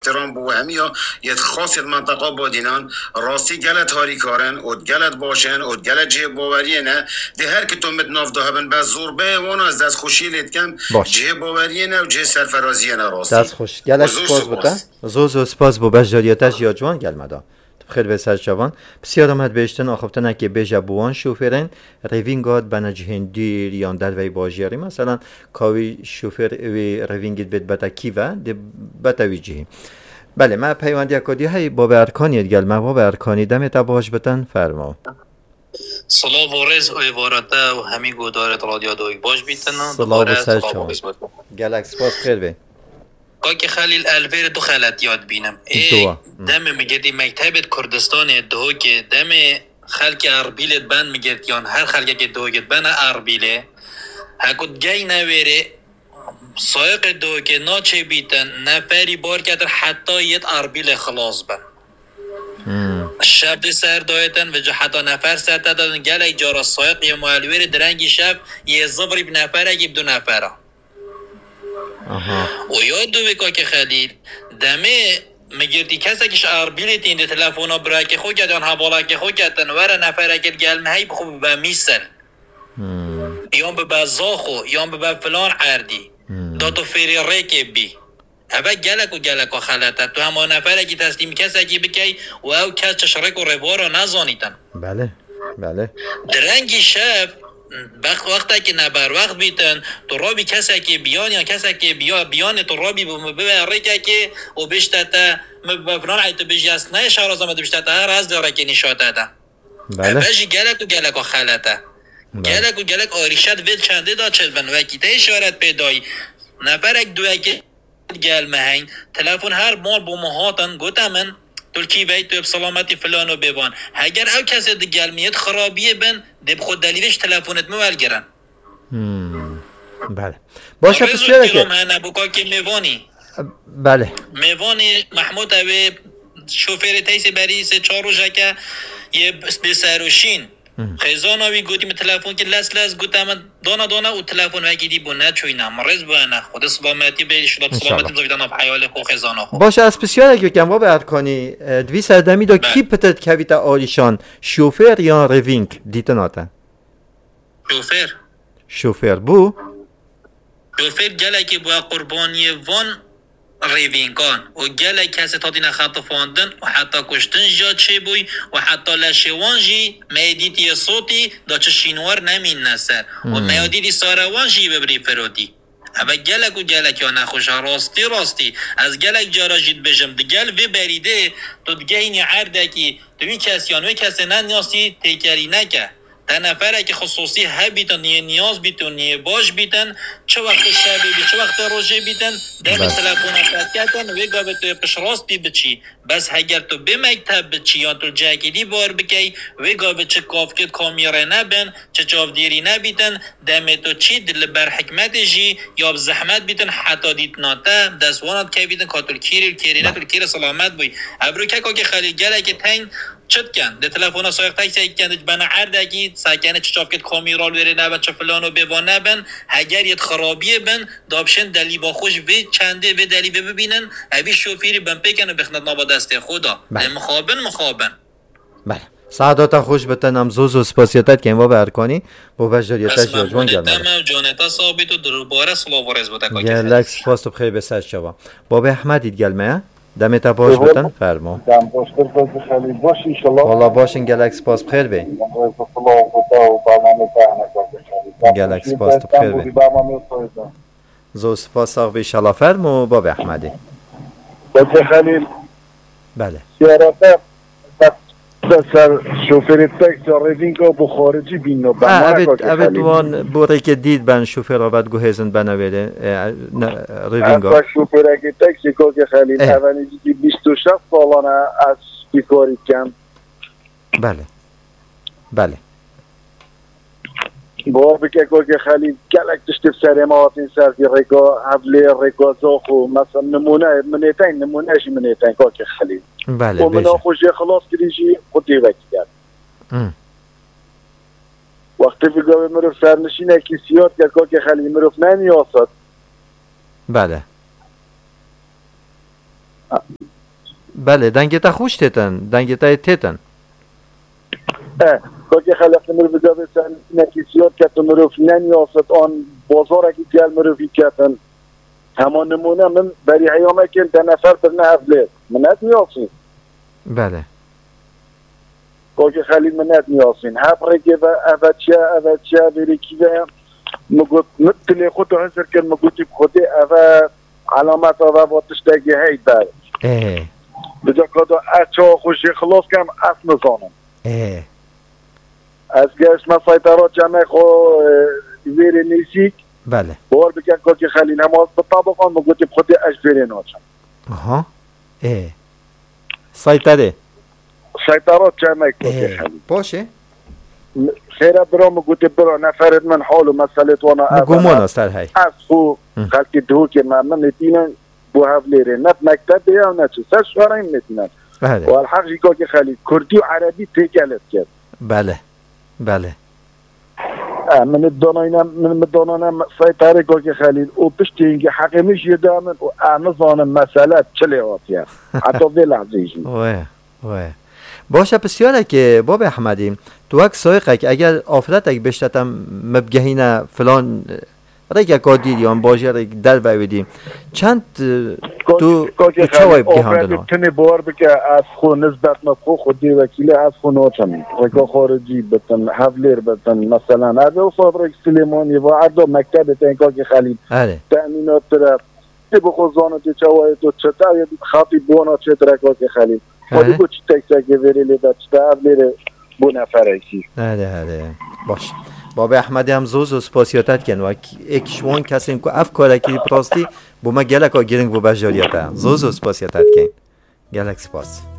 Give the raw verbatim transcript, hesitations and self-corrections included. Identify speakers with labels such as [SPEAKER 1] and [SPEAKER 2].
[SPEAKER 1] احترام بو همیا یه خاص منطقه بادینان راستی گلت هاری کارن و گلت باشن و گلت جه باوریه نه ده هر که تو مت ناف دهبن به زور به وانا از دست خوشی لیت کم جه باوریه نه و جه سرفرازیه نه راستی
[SPEAKER 2] دست خوش گلت سپاس بوده زو زو سپاس بو بجاریتش یا جوان گلمدا خیلی بسیار جوان بسیار آمد بهشتن آخفتن که بیجا بوان شوفرن روینگاد بنجهن دیر یا در وی باجیاری مثلا کاوی شوفر وی روینگید بد بتا کیوه ده بتا ویجی بله ما پیوندی اکادی های باب ارکانیت گل ما باب ارکانی دمت باش بتن فرما
[SPEAKER 3] صلاة و رز و وارده و همین گودارت رادیو دوی باش بیتن
[SPEAKER 2] صلاة و سر شما گلک سپاس خیر بی
[SPEAKER 3] که خلیل الویر دو خلط یاد بینم ای دم میگه دی مکتبت کردستان دو که دم خلق اربیلت بند میگه یان هر خلقه که دو که بند اربیله هکود گی نویره سایق دو که ناچه بیتن نفری بار کدر حتی یت اربیل خلاص بند شب سر دایتن و جو حتی نفر سر دادن گلک جارا سایق یا معلویر درنگی شب یه زبری بنفره گیب دو نفره و یاد دو بکا که خلیل دمه مگردی کسی کش اربیلیت این ده تلفونا برای که خود کدن حوالا که خود کدن وره نفره که گلمه هی بخوب به میسل یان به بزاخو یان به فلان عردی دا تو فری ریک بی اوه گلک و گلک و خلطه تو همه نفره که تسلیم کسی که بکی و او کس چشرک و روارا نزانیتن
[SPEAKER 2] بله بله
[SPEAKER 3] درنگی شب وقت وقتی که نبر وقت بیتن تو رابی کسی که بیان یا کسی که بیا بیان تو رابی ببره که و بشتته مبفران عیتو بجی است نه شهر آمده بشتته هر از داره که نشاته ده
[SPEAKER 2] بله
[SPEAKER 3] بجی گلک و گلک و خلطه گلک و گلک آریشت وید چنده دا چند بن و کیته اشارت پیدایی نفرک دوی که گل مهین تلفن هر مال با مهاتن گوته من تلکی وید تو بسلامتی فلانو بیوان اگر او کسی ده گلمیت خرابیه بن دب خود دلیلش تلفونت موال گرن
[SPEAKER 2] بله باشه بسیاره که
[SPEAKER 3] که میوانی
[SPEAKER 2] بله
[SPEAKER 3] میوانی محمود اوه شوفر تیسی بری سه چار روزه که یه بسروشین خیزان آوی گوتیم تلفن که لس لس گوتم دانا دانا و تلفن وگی دی بونه چوینه مرز بونه خود سلامتی بیلی شد سلامتی بزاویدن آف حیال خو خیزان خو
[SPEAKER 2] باشه از بسیاره که کم با برکنی دوی سردمی دا کی پتت کویتا آلیشان شوفر یا روینگ دیتن آتن
[SPEAKER 3] شوفر
[SPEAKER 2] شوفر بو
[SPEAKER 3] شوفر گله که با قربانی وان ریوینگان و گله کسی تا دین خطفاندن و حتی کشتن جا چه بوی و حتی لشوان جی میدیتی صوتی دا چه شینوار نمین نسر و میدیتی ساروان جی ببری فرودی اما گلک و گلک یا نخوش راستی راستی از گلک جارا جید بجم ده گل وی بریده تو دگه اینی عرده کی دوی کسی یا نوی کسی ننیاسی تیکری نکه تا نفره که خصوصی ها بیتن نیه نیاز بیتن نیه باش بیتن چه وقت شبه بی چه وقت روژه بیتن دم تلفون افت کردن وی گا به توی پشراستی بچی بس اگر تو به مکتب بچی یا تو جاکیدی بار بکی وی گا به چه کافکت کامیره نبن چه چافدیری نبیتن دم تو چی دل بر حکمت جی یا بزحمت بیتن حتی دیت ناته دستوانت که بیتن کاتول کیری کیری نتول کیر سلامت بوی ابرو که که خیلی گله که تنگ چت کن ده تلفن سایق تاکسی کن بنا عردگی ساکنه چاپ کت کامیرال وری نبن چه فلانو بوانه بن اگر یت خرابیه بن دابشن دلی با خوش و چنده و دلی ببینن ابی شوفیری بن پیکنه بخند نبا دست خدا مخابن مخابن
[SPEAKER 2] بله سعادت خوش بتنم زوز و سپاسیتت که ما برکنی با بجاریتش یاجوان گرمه
[SPEAKER 3] دمه جانتا ثابت و درباره صلاح و رز بوده
[SPEAKER 2] گلک سپاس تو بخیر بسر شوا بابا احمدید گلمه دمت باش بتن فرما
[SPEAKER 4] دم باش بر خیلی باش ان شاء الله
[SPEAKER 2] والا باشین گلک سپاس بخیر بی گلک سپاس تو بخیر بی زو سپاس ساق بی شالا فرمو بابا احمدی
[SPEAKER 4] بابا خلیل
[SPEAKER 2] بله
[SPEAKER 4] سیارته سر شوفر تاکسی ریوینگو بو خارجی بینو با
[SPEAKER 2] اوید اوید وان بوری که دید بن شوفر آباد گوهزن بنویده ریوینگو
[SPEAKER 4] اصلا شوفر اگه تاکسی که خلیل اولی که بیست و شش سالانه از بیکاری کن
[SPEAKER 2] بله بله
[SPEAKER 4] با بکه که خلیل گلک دشت سرمات این سر دی رگا حولی رگا زاخو مثلا نمونه منیتین نمونهش منیتین که خلیل
[SPEAKER 2] بله
[SPEAKER 4] و من خوشی خلاص کریشی خودی وکی کرد وقتی بگاه مروف سرنشینه که سیاد که که خلیل مروف نمیاسد
[SPEAKER 2] بله بله دنگتا خوش تتن دنگتا تتن
[SPEAKER 4] اه که خلق مرو بجابه سن نکیسیات که مرو نمیافت آن بازار اگه گل مرو کتن همان نمونه من بری حیامه که ده نفر پر نه افلید من ات میافین
[SPEAKER 2] بله
[SPEAKER 4] که خلیل من ات میافین هفره که اوچه اوچه بری که مگوت نتلی خود هنسر که مگوتی بخوده اوه علامت اوه باتشتگی هید بر
[SPEAKER 2] اه
[SPEAKER 4] بجا کدا اچه خوشی خلاص کم اص نزانم
[SPEAKER 2] اه
[SPEAKER 4] از گشت ما سایتارات جمعه خو ویر نیسیک
[SPEAKER 2] بله
[SPEAKER 4] بار بکن که خلیل نماز بطابقان مگوتی بخوده اش ویر ناچم
[SPEAKER 2] آها اه سایتاره
[SPEAKER 4] سایتارات جمعه که خلیل
[SPEAKER 2] باشه
[SPEAKER 4] خیره برا مگوتی برا نفرد من حال و مسئله وانا
[SPEAKER 2] گمان است هی
[SPEAKER 4] از خو خلقی دهو که من من نتینن بو هفلیره نت مکتب بیا و نچه سر شواریم نتینن
[SPEAKER 2] بله
[SPEAKER 4] و الحقی که خلیل کردی و عربی تیکلت کرد
[SPEAKER 2] بله بله
[SPEAKER 4] من داناینم من دانانم سایتاره که خلیل او پشت اینکه حقیمش یده من و اعنظانم مسئله چلی آتیه حتی وی لحظیشی
[SPEAKER 2] واه واه باشه بسیاره که باب احمدی تو وقت سایقه که اگر آفرت اگه بشتتم مبگهینه فلان رای کادیر یا باشه رای در ویدیم چند تو چه وای بگهاندن
[SPEAKER 4] تنی بار بکه از خو نسبت مفخو خودی وکیل از خو نوچم رکا خارجی بتن حولیر بتن مثلا هذا وفابرك سليماني وعدو مكتب تنكا که خلیل تأمینات طرف تی بخوزانو تی چوای تو چتا یا خاطی بونا چه ترکا که خلیل خودی گو چی تکسا که ویری لیده چتا حولیر بو نفرشی
[SPEAKER 2] هده هده باش باب احمدی هم زوز و سپاسیاتت کن و ایک شوان کسی که اف کاره که پراستی بو ما گلک ها گیرنگ بو بجاریتا زوز و سپاسیاتت کن گلک سپاس